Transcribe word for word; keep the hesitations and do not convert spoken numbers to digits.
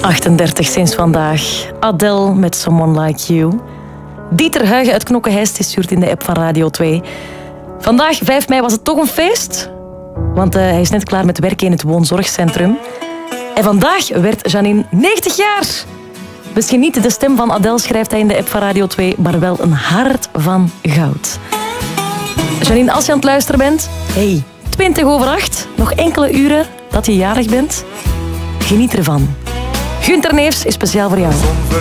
achtendertig sinds vandaag. Adele met Someone Like You. Dieter Huigen uit Knokkenheist is stuurt in de app van Radio twee. Vandaag, vijf mei, was het toch een feest? Want uh, hij is net klaar met werken in het woonzorgcentrum. En vandaag werd Janine negentig jaar. Misschien niet de stem van Adele, schrijft hij in de app van Radio twee, maar wel een hart van goud. Janine, als je aan het luisteren bent, hey, twintig over acht, nog enkele uren dat je jarig bent. Geniet ervan. Gunther Neefs is speciaal voor jou.